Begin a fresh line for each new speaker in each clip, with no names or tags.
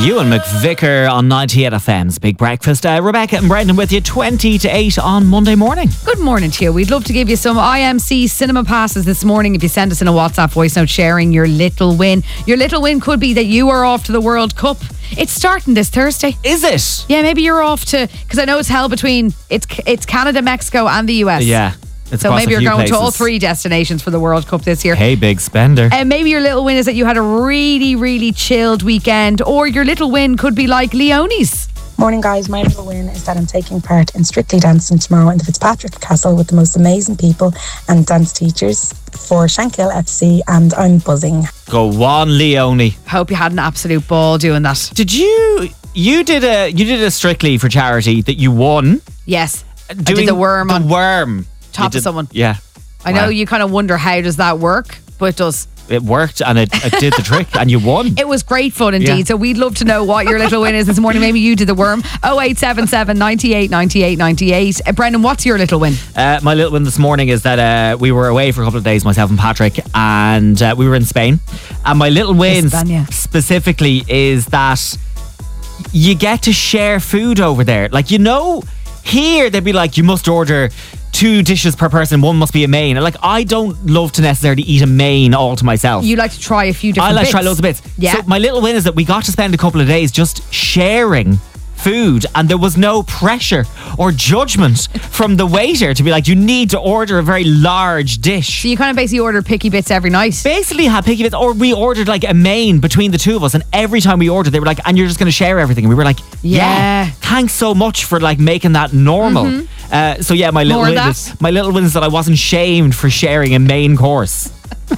Ewan McVicker on 98 FM's Big Breakfast. Rebecca and Brendan with you 20 to 8 on Monday morning.
Good morning to you. We'd love to give you some IMC cinema passes this morning if you send us in a WhatsApp voice note sharing your little win. Your little win could be that you are off to the World Cup. It's starting this Thursday.
Is it?
Yeah, maybe you're off to, because I know it's held between, it's Canada, Mexico and the US.
Yeah. It's
So maybe you're going
places.
to all three destinations for the World Cup this year.
Hey, big spender.
And maybe your little win is that you had a really, really chilled weekend, or your little win could be like Leonie's.
Morning guys, my little win is that I'm taking part in Strictly Dancing tomorrow in the Fitzpatrick Castle with the most amazing people and dance teachers for Shankill FC, and I'm buzzing.
Go on, Leonie.
Hope you had an absolute ball doing that.
Did you did a Strictly for charity that you won?
Yes. I
Doing
did the worm
the
on
worm.
top
You
of
did-
someone.
Yeah.
I know
Wow.
you kind of wonder how does that work, but it does.
It worked and it did the trick and you won.
It was great fun indeed.
Yeah.
So we'd love to know what your little win is this morning. Maybe you did the worm. 0877 98 98 98. Brendan, what's your little win?
My little win this morning is that we were away for a couple of days, myself and Patrick, and we were in Spain. And my little win
España.
specifically is that you get to share food over there. Like, here they'd be like, you must order 2 dishes per person, one must be a main. And like, I don't love to necessarily eat a main all to myself.
You like to try a few different
I like
bits.
to try loads of bits.
Yeah.
So my little win is that we got to spend a couple of days just sharing food, and there was no pressure or judgment from the waiter to be like, you need to order a very large dish.
So you kind of basically order picky bits every night.
Basically had picky bits, or we ordered like a main between the two of us, and every time we ordered they were like, and you're just going to share everything, and we were like,
Yeah.
thanks so much for like making that normal. So yeah, my little
More of
win
that.
is my little win is that I wasn't shamed for sharing a main course.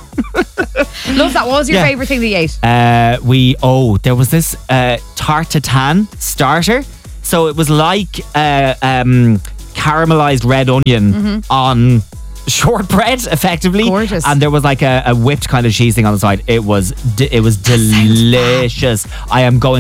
Love that. What was your
Yeah.
favourite thing that you ate?
There was this tarte tatin starter. So it was like caramelized red onion on shortbread, effectively.
Gorgeous.
And there was like a whipped kind of cheese thing on the side. It was delicious. I am going